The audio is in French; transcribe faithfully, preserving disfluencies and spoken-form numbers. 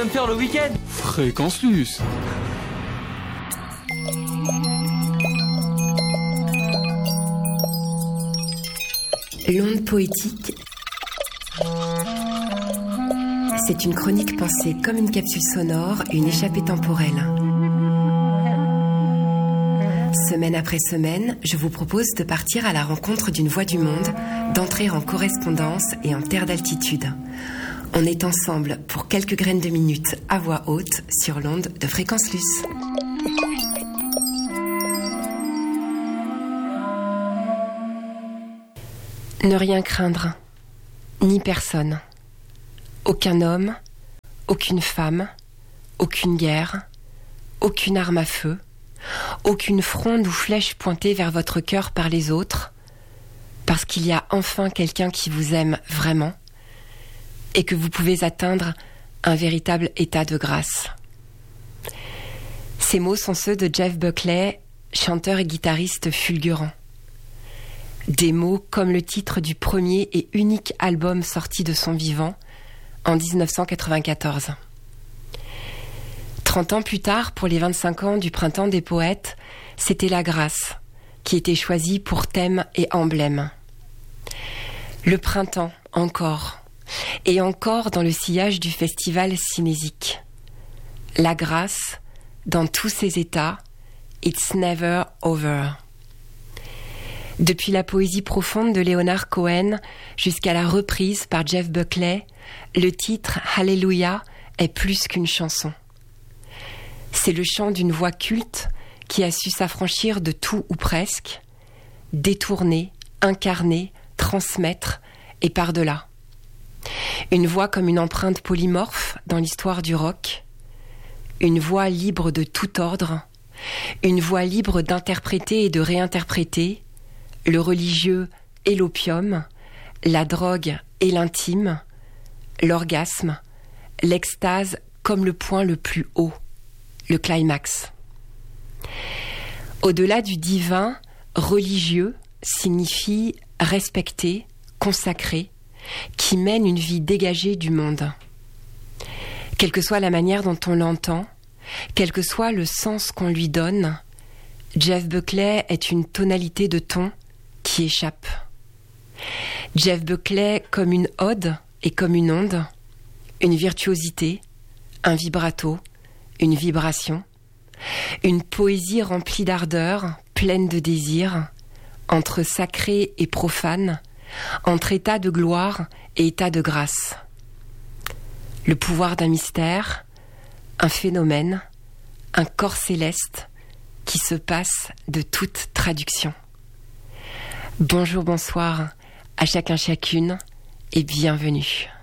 viens de faire le week-end. Fréquence Luce. L'onde poétique, c'est une chronique pensée comme une capsule sonore, une échappée temporelle. Semaine après semaine, je vous propose de partir à la rencontre d'une voix du monde, d'entrer en correspondance et en terre d'altitude. On est ensemble pour quelques graines de minutes à voix haute sur l'onde de Fréquence Luce. Ne rien craindre, ni personne. Aucun homme, aucune femme, aucune guerre, aucune arme à feu, aucune fronde ou flèche pointée vers votre cœur par les autres, parce qu'il y a enfin quelqu'un qui vous aime vraiment et que vous pouvez atteindre un véritable état de grâce. Ces mots sont ceux de Jeff Buckley, chanteur et guitariste fulgurant. Des mots comme le titre du premier et unique album sorti de son vivant en dix-neuf cent quatre-vingt-quatorze. Trente ans plus tard, pour les vingt-cinq ans du Printemps des Poètes, c'était la grâce qui était choisie pour thème et emblème. Le printemps, encore, et encore dans le sillage du festival cinésique. La grâce, dans tous ses états, it's never over. Depuis la poésie profonde de Leonard Cohen jusqu'à la reprise par Jeff Buckley, le titre « Alléluia » est plus qu'une chanson. C'est le chant d'une voix culte qui a su s'affranchir de tout ou presque, détourner, incarner, transmettre et par-delà. Une voix comme une empreinte polymorphe dans l'histoire du rock, une voix libre de tout ordre, une voix libre d'interpréter et de réinterpréter, le religieux et l'opium, la drogue et l'intime, l'orgasme, l'extase comme le point le plus haut, le climax. Au-delà du divin, religieux signifie respecter, consacrer, qui mène une vie dégagée du monde. Quelle que soit la manière dont on l'entend, quel que soit le sens qu'on lui donne, Jeff Buckley est une tonalité de ton qui échappe. Jeff Buckley comme une ode et comme une onde, une virtuosité, un vibrato, une vibration, une poésie remplie d'ardeur, pleine de désir, entre sacré et profane, entre état de gloire et état de grâce. Le pouvoir d'un mystère, un phénomène, un corps céleste qui se passe de toute traduction. Bonjour, bonsoir à chacun chacune et bienvenue.